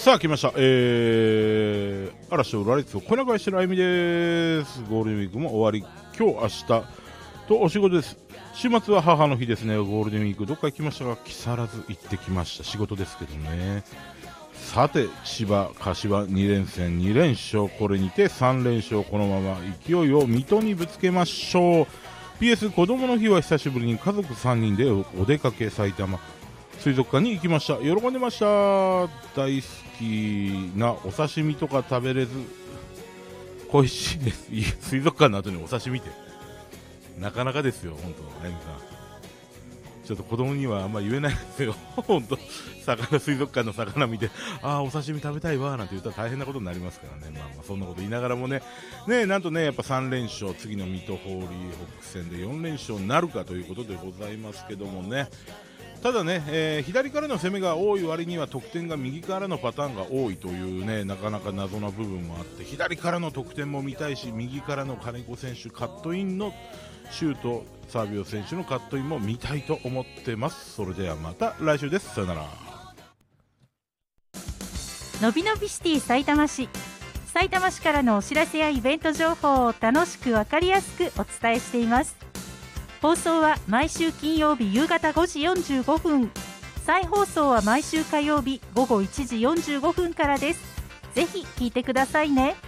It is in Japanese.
さあ来ました、嵐とラリッツを小流してるあゆみです。ゴールデンウィークも終わり、今日明日とお仕事です。週末は母の日ですね。ゴールデンウィークどっか行きましたが、木更津行ってきました。仕事ですけどね。さて千葉柏2連戦2連勝、これにて3連勝、このまま勢いを水戸にぶつけましょう。 PS 子供の日は久しぶりに家族3人でお出かけ、埼玉水族館に行きました。喜んでました。大好きなお刺身とか食べれず恋しいです。いい水族館の後にお刺身ってなかなかですよ。本当あゆみさん、ちょっと子供にはあんまり言えないですよ。本当水族館の魚見て、あーお刺身食べたいわなんて言ったら大変なことになりますからね。まあそんなこと言いながらもね、なんとね、やっぱ3連勝、次の水戸ホーリーホック戦で4連勝になるかということでございますけどもね。ただね、左からの攻めが多い割には得点が右からのパターンが多いというね、なかなか謎な部分もあって、左からの得点も見たいし、右からの金子選手カットインのシュート、サービオ選手のカットインも見たいと思ってます。それではまた来週です。さよなら。 のびのびシティさいたま市からのお知らせやイベント情報を楽しくわかりやすくお伝えしています。放送は毎週金曜日夕方5時45分、再放送は毎週火曜日午後1時45分からです。ぜひ聞いてくださいね。